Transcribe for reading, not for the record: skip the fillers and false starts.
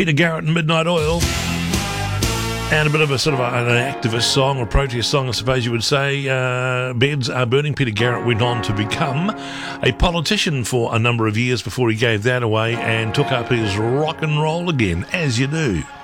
Peter Garrett and Midnight Oil. And a bit of a sort of an activist song, or protest song, I suppose you would say. Beds Are Burning. Peter Garrett went on to become a politician for a number of years before he gave that away and took up his rock and roll again, as you do.